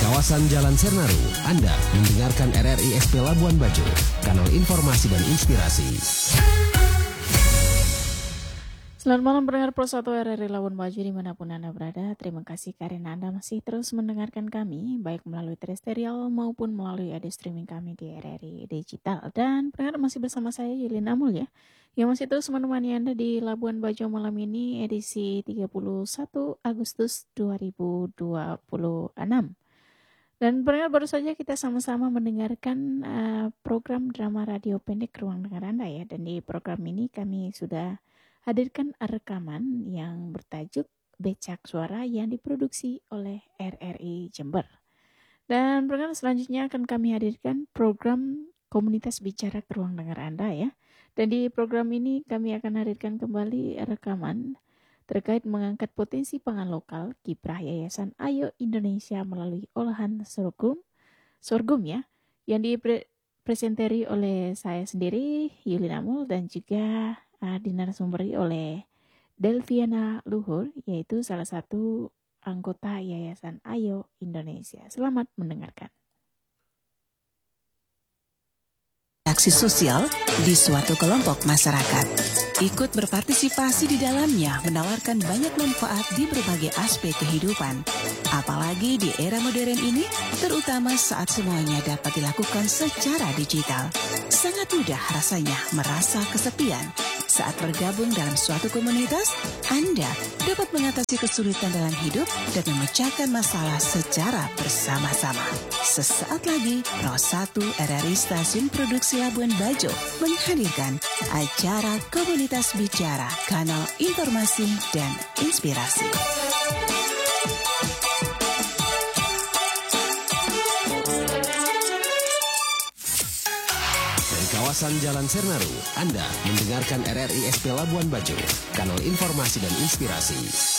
kawasan Jalan Sernaru, Anda mendengarkan RRI SP Labuan Bajo, kanal informasi dan inspirasi. Selamat malam pendengar Pro 1 RRI Labuan Bajo dimanapun Anda berada. Terima kasih karena Anda masih terus mendengarkan kami, baik melalui terestrial maupun melalui audio streaming kami di RRI Digital. Dan pendengar masih bersama saya Yulin Amul ya, yang masih terus menemani Anda di Labuan Bajo malam ini edisi 31 Agustus 2026. Dan pendengar baru saja kita sama-sama mendengarkan program drama radio pendek Ruang Dengar Anda ya. Dan di program ini kami sudah hadirkan rekaman yang bertajuk Becak Suara yang diproduksi oleh RRI Jember. Dan program selanjutnya akan kami hadirkan program Komunitas Bicara ke Ruang Dengar Anda ya. Dan di program ini kami akan hadirkan kembali rekaman terkait mengangkat potensi pangan lokal kiprah Yayasan Ayo Indonesia melalui olahan sorghum ya, yang dipresenteri oleh saya sendiri Yulin Amul dan juga dinarasumberi oleh Delviana Luhur, yaitu salah satu anggota Yayasan Ayo Indonesia. Selamat mendengarkan. Aksi sosial di suatu kelompok masyarakat. Ikut berpartisipasi di dalamnya menawarkan banyak manfaat di berbagai aspek kehidupan. Apalagi di era modern ini, terutama saat semuanya dapat dilakukan secara digital. Sangat mudah rasanya merasa kesepian. Saat bergabung dalam suatu komunitas, Anda dapat mengatasi kesulitan dalam hidup dan memecahkan masalah secara bersama-sama. Sesaat lagi, Pro 1 RRI Stasiun Produksi Labuan Bajo menghadirkan acara Komunitas Bicara, kanal informasi dan inspirasi. Kawasan Jalan Sernaru, Anda mendengarkan RRI SP Labuan Bajo, kanal informasi dan inspirasi.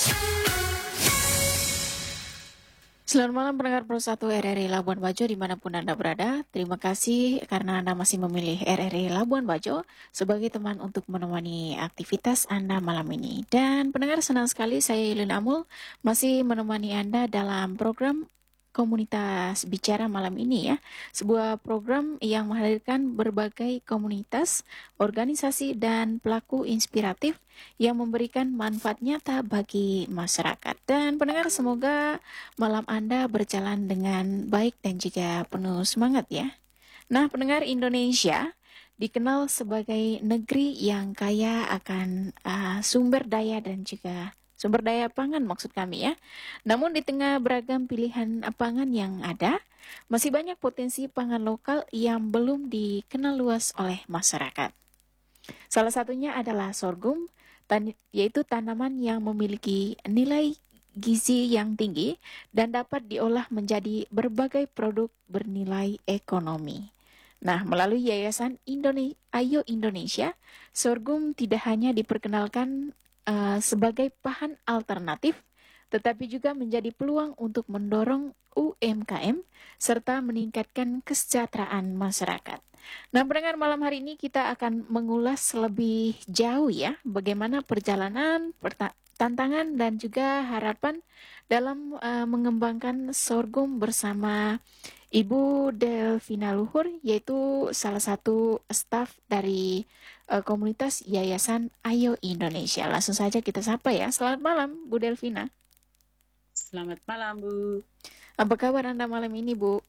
Selamat malam pendengar Pro 1 RRI Labuan Bajo dimanapun Anda berada. Terima kasih karena Anda masih memilih RRI Labuan Bajo sebagai teman untuk menemani aktivitas Anda malam ini. Dan pendengar, senang sekali saya Yulin Amul masih menemani Anda dalam program Komunitas Bicara malam ini ya. Sebuah program yang menghadirkan berbagai komunitas, organisasi, dan pelaku inspiratif yang memberikan manfaat nyata bagi masyarakat. Dan pendengar, semoga malam Anda berjalan dengan baik dan juga penuh semangat ya. Nah pendengar, Indonesia dikenal sebagai negeri yang kaya akan sumber daya dan juga sumber daya pangan maksud kami ya. Namun di tengah beragam pilihan pangan yang ada, masih banyak potensi pangan lokal yang belum dikenal luas oleh masyarakat. Salah satunya adalah sorghum, yaitu tanaman yang memiliki nilai gizi yang tinggi dan dapat diolah menjadi berbagai produk bernilai ekonomi. Nah, melalui Yayasan Ayo Indonesia, sorghum tidak hanya diperkenalkan sebagai bahan alternatif, tetapi juga menjadi peluang untuk mendorong UMKM serta meningkatkan kesejahteraan masyarakat. Nah, pendengar, malam hari ini kita akan mengulas lebih jauh ya, bagaimana perjalanan, tantangan dan juga harapan dalam mengembangkan sorghum bersama Ibu Delviana Luhur, yaitu salah satu staf dari komunitas Yayasan Ayo Indonesia. Langsung saja kita sapa ya. Selamat malam Bu Delviana. Selamat malam Bu. Apa kabar Anda malam ini Bu?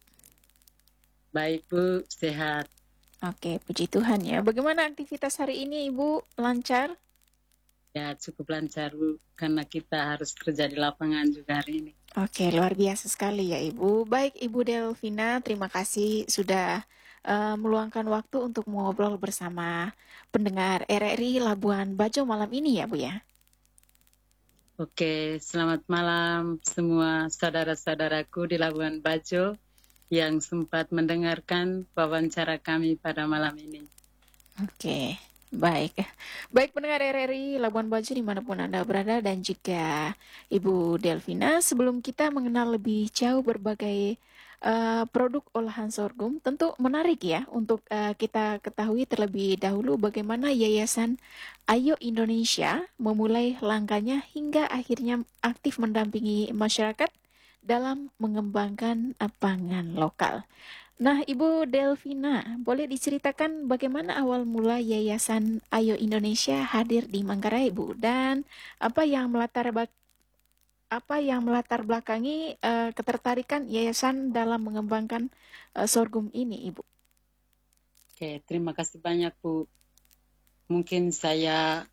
Baik Bu, sehat. Oke, puji Tuhan ya. Bagaimana aktivitas hari ini Ibu? Lancar? Ya cukup lancar Bu, karena kita harus kerja di lapangan juga hari ini. Oke, luar biasa sekali ya Ibu. Baik Ibu Delviana, terima kasih sudah meluangkan waktu untuk mengobrol bersama pendengar RRI Labuan Bajo malam ini ya Bu ya. Oke, selamat malam semua saudara-saudaraku di Labuan Bajo yang sempat mendengarkan wawancara kami pada malam ini. Oke. Baik pendengar RRI Labuan Bajo dimanapun Anda berada dan juga Ibu Delviana, sebelum kita mengenal lebih jauh berbagai produk olahan sorghum, tentu menarik ya untuk kita ketahui terlebih dahulu bagaimana Yayasan Ayo Indonesia memulai langkahnya hingga akhirnya aktif mendampingi masyarakat dalam mengembangkan pangan lokal. Nah, Ibu Delvina, boleh diceritakan bagaimana awal mula Yayasan Ayo Indonesia hadir di Manggarai, Bu, dan apa yang melatar belakangi ketertarikan yayasan dalam mengembangkan sorghum ini, Ibu? Oke, terima kasih banyak Bu. Mungkin saya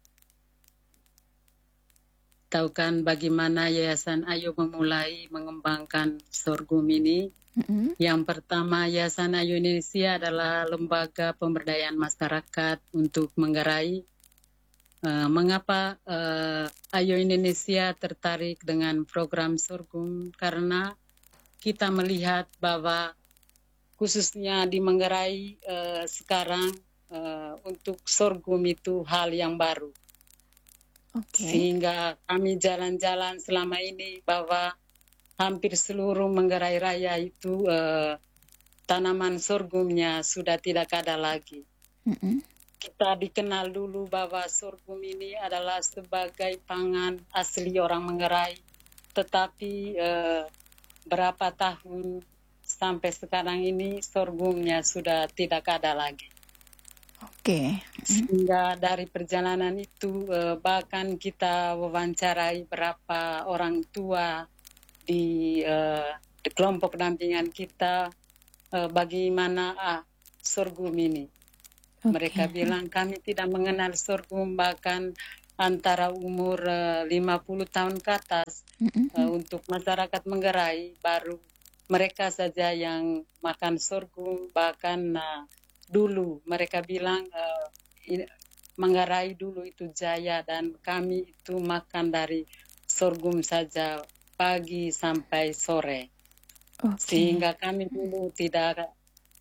tahukan bagaimana Yayasan Ayo memulai mengembangkan sorghum ini. Yang pertama, Yayasan Ayo Indonesia adalah lembaga pemberdayaan masyarakat untuk Manggarai. Mengapa Ayo Indonesia tertarik dengan program sorghum? Karena kita melihat bahwa khususnya di Manggarai sekarang untuk sorghum itu hal yang baru. Sehingga kami jalan-jalan selama ini bahwa hampir seluruh Manggarai Raya itu tanaman sorghumnya sudah tidak ada lagi. Kita dikenal dulu bahwa sorghum ini adalah sebagai pangan asli orang Manggarai. Tetapi berapa tahun sampai sekarang ini sorghumnya sudah tidak ada lagi. Sehingga dari perjalanan itu bahkan kita wawancarai berapa orang tua di kelompok dampingan kita bagaimana sorghum ini. Mereka bilang kami tidak mengenal sorghum, bahkan antara umur 50 tahun ke atas untuk masyarakat Manggarai baru mereka saja yang makan sorghum. Bahkan dulu mereka bilang Manggarai dulu itu jaya dan kami itu makan dari sorghum saja pagi sampai sore. Sehingga kami dulu tidak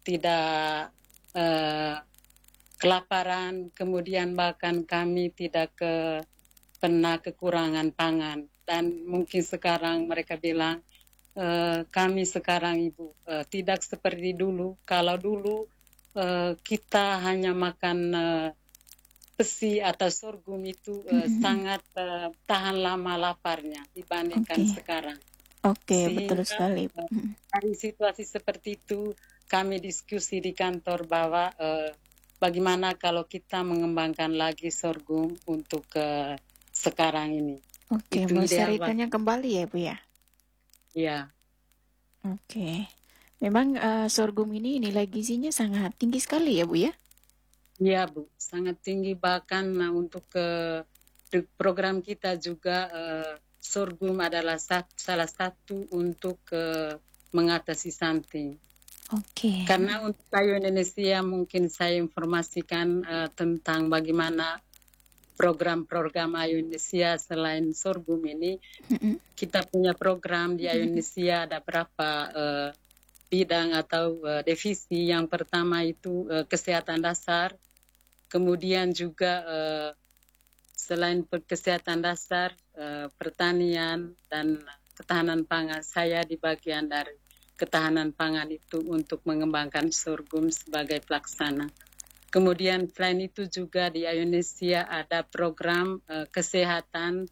kelaparan, kemudian bahkan kami tidak pernah kekurangan pangan. Dan mungkin sekarang mereka bilang kami sekarang Ibu tidak seperti dulu. Kalau dulu kita hanya makan pesi atau sorghum itu sangat tahan lama laparnya dibandingkan sekarang. Betul sekali. Dari situasi seperti itu kami diskusi di kantor bahwa bagaimana kalau kita mengembangkan lagi sorghum untuk sekarang ini. Melestarikannya kembali ya Bu ya? Iya. Memang sorghum ini nilai gizinya sangat tinggi sekali ya Bu ya? Iya Bu, sangat tinggi. Bahkan untuk program kita juga sorghum adalah salah satu untuk mengatasi stunting. Karena untuk Ayo Indonesia mungkin saya informasikan tentang bagaimana program-program Ayo Indonesia selain sorghum ini. Kita punya program di Ayo Indonesia ada berapa bidang atau divisi. Yang pertama itu kesehatan dasar. Kemudian juga selain kesehatan dasar, pertanian dan ketahanan pangan. Saya di bagian dari ketahanan pangan itu untuk mengembangkan sorghum sebagai pelaksana. Kemudian selain itu juga di Ayo Indonesia ada program kesehatan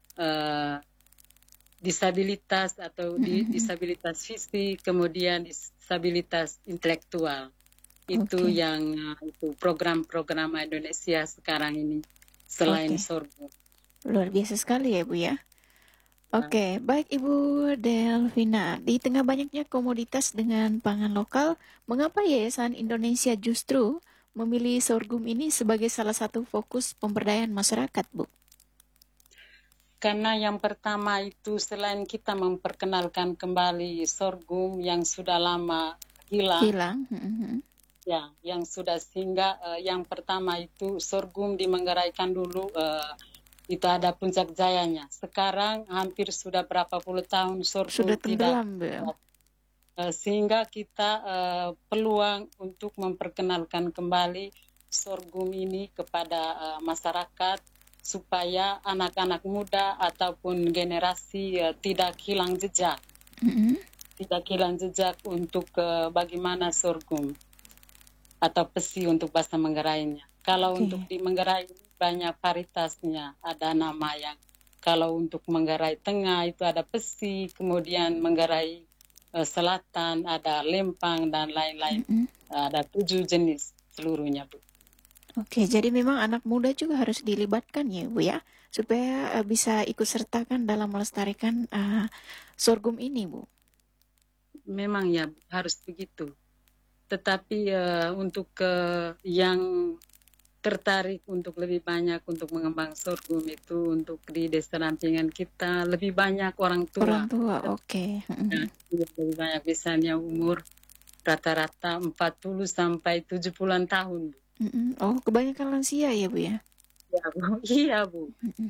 disabilitas atau disabilitas fisik, kemudian disabilitas intelektual. Itu yang itu program-program Indonesia sekarang ini selain sorghum. Luar biasa sekali ya Bu ya. Baik Ibu Delvina, di tengah banyaknya komoditas dengan pangan lokal, mengapa Yayasan Indonesia justru memilih sorghum ini sebagai salah satu fokus pemberdayaan masyarakat, Bu? Karena yang pertama itu selain kita memperkenalkan kembali sorghum yang sudah lama hilang. Ya, yang sudah sehingga yang pertama itu sorghum di Manggarai kan dulu itu ada puncak jayanya. Sekarang hampir sudah berapa puluh tahun sorghum sudah tenggelam, sehingga kita peluang untuk memperkenalkan kembali sorghum ini kepada masyarakat supaya anak-anak muda ataupun generasi tidak hilang jejak. Tidak hilang jejak untuk bagaimana sorghum atau pesi untuk bahasa Manggarainya. Kalau untuk di Manggarai banyak varietasnya, ada nama yang kalau untuk Manggarai Tengah itu ada Pesi, kemudian Manggarai Selatan ada Lempang dan lain-lain. Ada 7 jenis seluruhnya, Bu. Oke, jadi memang anak muda juga harus dilibatkan ya, Bu ya, supaya bisa ikut sertakan dalam melestarikan sorghum ini, Bu. Memang ya harus begitu. Tetapi untuk yang tertarik untuk lebih banyak untuk mengembang sorghum itu untuk di desa Lampingan kita lebih banyak orang tua. Orang tua, oke. Nah, lebih banyak misalnya umur rata-rata 40 sampai 70-an tahun. Oh, kebanyakan lansia ya, Bu ya? Ya, Bu. Iya, Bu.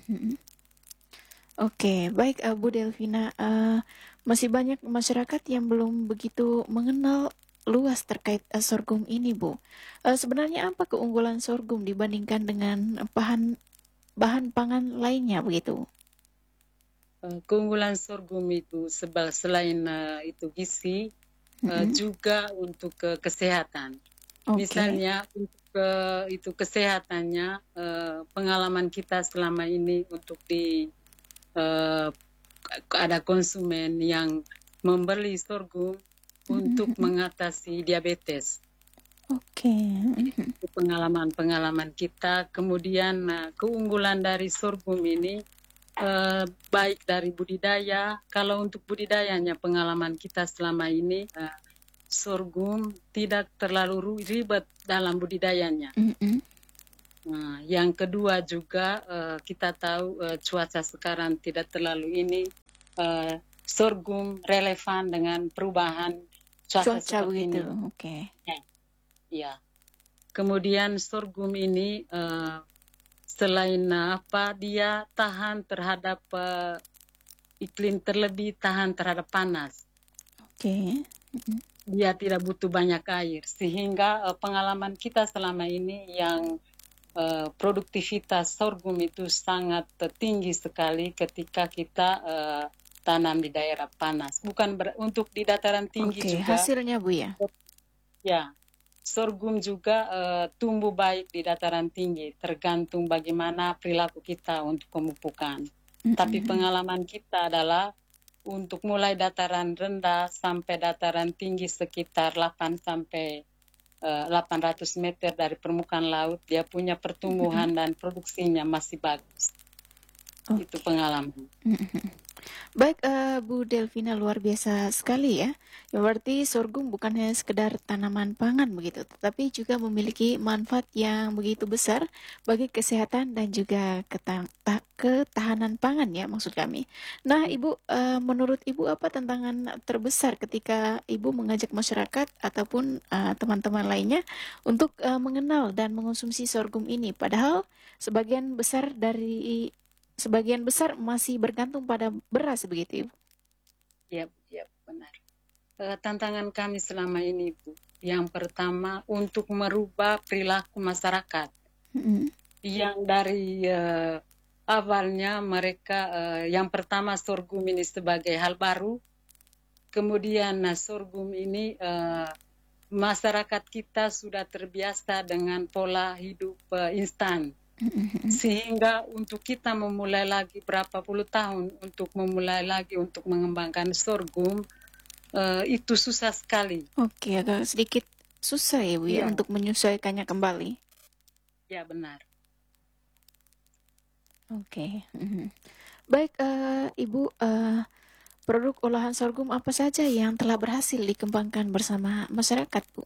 Oke, baik Bu Delvina. Masih banyak masyarakat yang belum begitu mengenal luas terkait sorghum ini, Bu. Sebenarnya apa keunggulan sorghum dibandingkan dengan bahan pangan lainnya begitu? Keunggulan sorghum itu selain itu gizi, juga untuk kesehatan. Oke. Misalnya untuk itu kesehatannya, pengalaman kita selama ini untuk ada konsumen yang membeli sorghum untuk mengatasi diabetes. Oke. Itu pengalaman kita. Kemudian keunggulan dari sorghum ini baik dari budidaya. Kalau untuk budidayanya pengalaman kita selama ini sorghum tidak terlalu ribet dalam budidayanya. Nah, yang kedua juga kita tahu cuaca sekarang tidak terlalu ini. Sorghum relevan dengan perubahan cuaca seperti begitu. ini. Oke. Ya. Kemudian sorghum ini selain dia tahan terhadap iklim, terlebih tahan terhadap panas. Oke. Dia tidak butuh banyak air, sehingga pengalaman kita selama ini yang produktivitas sorghum itu sangat tinggi sekali ketika kita tanam di daerah panas. Bukan untuk di dataran tinggi juga. Hasilnya, Bu ya? Ya, sorghum juga tumbuh baik di dataran tinggi, tergantung bagaimana perilaku kita untuk pemupukan. Tapi pengalaman kita adalah untuk mulai dataran rendah sampai dataran tinggi sekitar 800 meter dari permukaan laut, dia punya pertumbuhan dan produksinya masih bagus. Itu pengalaman. Baik, Bu Delvina, luar biasa sekali ya. Ya, berarti sorghum bukan hanya sekedar tanaman pangan begitu, tetapi juga memiliki manfaat yang begitu besar bagi kesehatan dan juga ketahanan pangan ya, maksud kami. Nah, Ibu, menurut Ibu apa tantangan terbesar ketika Ibu mengajak masyarakat ataupun teman-teman lainnya untuk mengenal dan mengonsumsi sorghum ini? Padahal sebagian besar masih bergantung pada beras begitu, Ibu? Ya, benar. Tantangan kami selama ini, Bu, yang pertama untuk merubah perilaku masyarakat. Yang dari awalnya mereka, yang pertama sorghum ini sebagai hal baru, kemudian sorghum ini masyarakat kita sudah terbiasa dengan pola hidup instan. Sehingga untuk kita memulai lagi berapa puluh tahun untuk memulai lagi untuk mengembangkan sorghum itu susah sekali. Oke, agak sedikit susah ya, Bu ya, untuk menyesuaikannya kembali. Ya, benar. Oke. Baik, Ibu, produk olahan sorghum apa saja yang telah berhasil dikembangkan bersama masyarakat, Bu?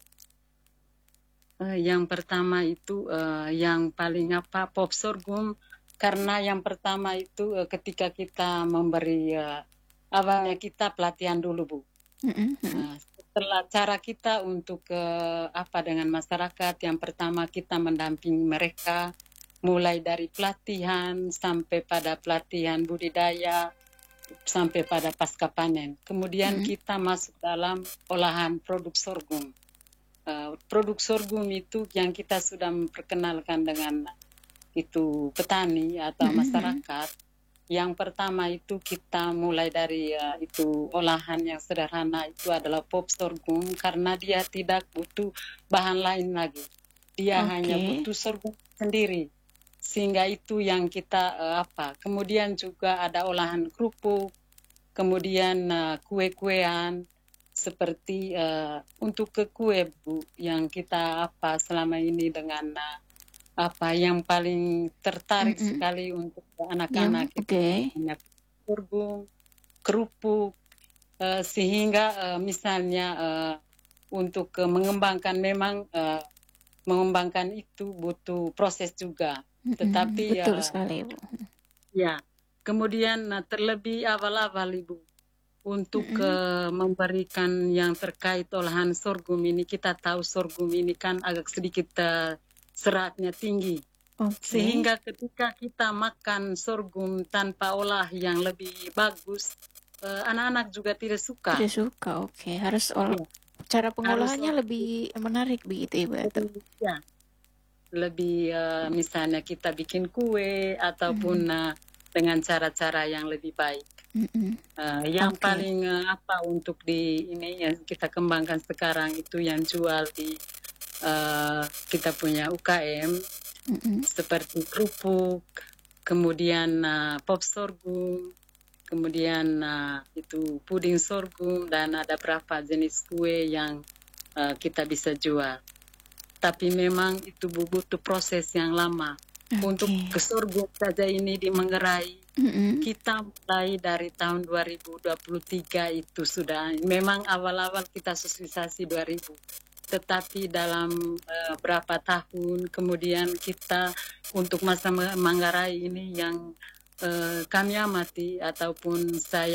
Yang pertama itu yang paling pop sorghum, karena yang pertama itu ketika kita memberi awalnya kita pelatihan dulu, Bu. Setelah cara kita untuk dengan masyarakat, yang pertama kita mendampingi mereka mulai dari pelatihan sampai pada pelatihan budidaya sampai pada pasca panen. Kemudian kita masuk dalam olahan produk sorghum. Produk sorghum itu yang kita sudah memperkenalkan dengan itu petani atau masyarakat. Yang pertama itu kita mulai dari itu olahan yang sederhana, itu adalah pop sorghum, karena dia tidak butuh bahan lain lagi. Dia hanya butuh sorghum sendiri. sehingga itu yang kita kemudian juga ada olahan kerupuk, kemudian kue-kuean seperti untuk ke kue Bu yang kita selama ini dengan yang paling tertarik sekali untuk anak-anak itu banyak sorghum, kerupuk, sehingga misalnya untuk mengembangkan memang mengembangkan itu butuh proses juga, tetapi betul sekali Bu. Ya, kemudian terlebih awal-awal Ibu untuk memberikan yang terkait olahan sorghum ini, kita tahu sorghum ini kan agak sedikit seratnya tinggi. Sehingga ketika kita makan sorghum tanpa olah yang lebih bagus, anak-anak juga tidak suka. Tidak suka, harus cara pengolahannya lebih menarik begitu Ibu. Ya, lebih misalnya kita bikin kue ataupun dengan cara-cara yang lebih baik. Yang paling untuk di ini yang kita kembangkan sekarang itu yang jual di kita punya UKM seperti kerupuk, kemudian pop sorghum, kemudian itu puding sorghum, dan ada berapa jenis kue yang kita bisa jual. Tapi memang itu butuh proses yang lama. Untuk ke sorghum saja ini di Manggarai, kita mulai dari tahun 2023 itu sudah, memang awal-awal kita sosialisasi 2000. Tetapi dalam berapa tahun kemudian kita untuk masa Manggarai ini yang kami amati ataupun saya